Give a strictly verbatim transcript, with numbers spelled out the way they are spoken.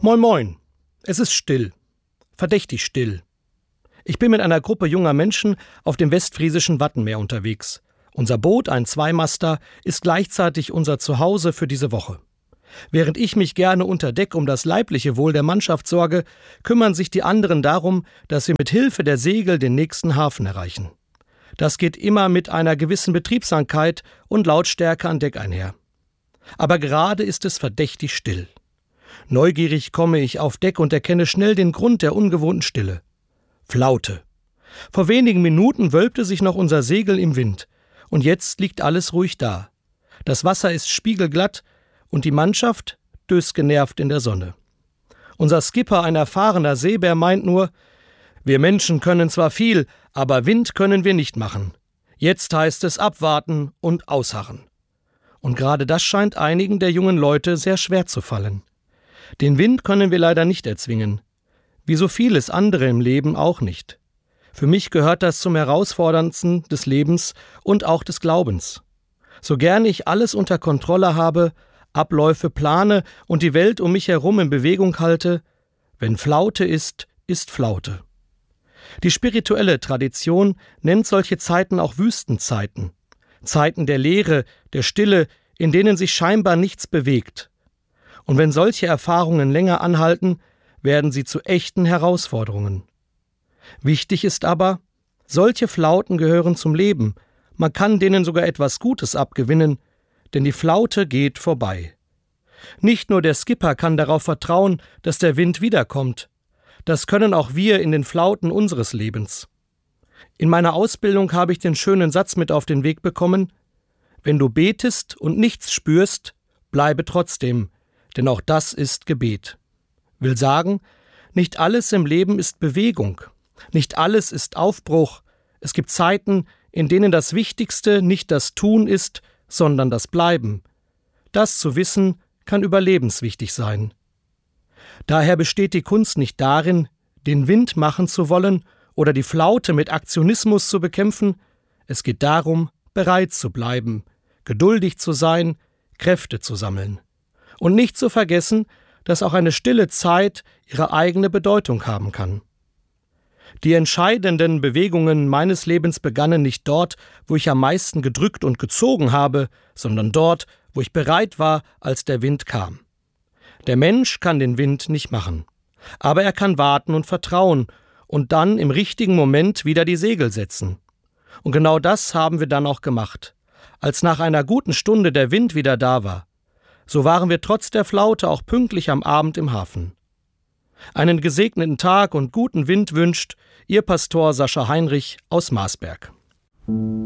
Moin moin, es ist still, verdächtig still. Ich bin mit einer Gruppe junger Menschen auf dem westfriesischen Wattenmeer unterwegs. Unser Boot, ein Zweimaster, ist gleichzeitig unser Zuhause für diese Woche. Während ich mich gerne unter Deck um das leibliche Wohl der Mannschaft sorge, kümmern sich die anderen darum, dass wir mit Hilfe der Segel den nächsten Hafen erreichen. Das geht immer mit einer gewissen Betriebsamkeit und Lautstärke an Deck einher. Aber gerade ist es verdächtig still. Neugierig komme ich auf Deck und erkenne schnell den Grund der ungewohnten Stille. Flaute. Vor wenigen Minuten wölbte sich noch unser Segel im Wind. Und jetzt liegt alles ruhig da. Das Wasser ist spiegelglatt und die Mannschaft döst genervt in der Sonne. Unser Skipper, ein erfahrener Seebär, meint nur: Wir Menschen können zwar viel, aber Wind können wir nicht machen. Jetzt heißt es abwarten und ausharren. Und gerade das scheint einigen der jungen Leute sehr schwer zu fallen. Den Wind können wir leider nicht erzwingen. Wie so vieles andere im Leben auch nicht. Für mich gehört das zum Herausforderndsten des Lebens und auch des Glaubens. So gern ich alles unter Kontrolle habe, Abläufe plane und die Welt um mich herum in Bewegung halte, wenn Flaute ist, ist Flaute. Die spirituelle Tradition nennt solche Zeiten auch Wüstenzeiten. Zeiten der Leere, der Stille, in denen sich scheinbar nichts bewegt. Und wenn solche Erfahrungen länger anhalten, werden sie zu echten Herausforderungen. Wichtig ist aber, solche Flauten gehören zum Leben. Man kann denen sogar etwas Gutes abgewinnen, denn die Flaute geht vorbei. Nicht nur der Skipper kann darauf vertrauen, dass der Wind wiederkommt. Das können auch wir in den Flauten unseres Lebens. In meiner Ausbildung habe ich den schönen Satz mit auf den Weg bekommen: Wenn du betest und nichts spürst, bleibe trotzdem, denn auch das ist Gebet. Will sagen, nicht alles im Leben ist Bewegung, nicht alles ist Aufbruch. Es gibt Zeiten, in denen das Wichtigste nicht das Tun ist, sondern das Bleiben. Das zu wissen, kann überlebenswichtig sein. Daher besteht die Kunst nicht darin, den Wind machen zu wollen oder die Flaute mit Aktionismus zu bekämpfen. Es geht darum, bereit zu bleiben, geduldig zu sein, Kräfte zu sammeln. Und nicht zu vergessen, dass auch eine stille Zeit ihre eigene Bedeutung haben kann. Die entscheidenden Bewegungen meines Lebens begannen nicht dort, wo ich am meisten gedrückt und gezogen habe, sondern dort, wo ich bereit war, als der Wind kam. Der Mensch kann den Wind nicht machen, aber er kann warten und vertrauen und dann im richtigen Moment wieder die Segel setzen. Und genau das haben wir dann auch gemacht, als nach einer guten Stunde der Wind wieder da war. So waren wir trotz der Flaute auch pünktlich am Abend im Hafen. Einen gesegneten Tag und guten Wind wünscht Ihr Pastor Sascha Heinrich aus Marsberg.